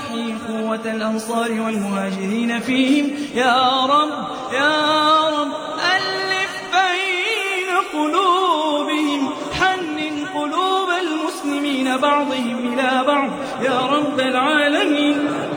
وأحيي قوة الأنصار والمهاجرين فيهم يا رب يا رب. ألف بين قلوبهم، حنن قلوب المسلمين بعضهم إلى بعض يا رب العالمين.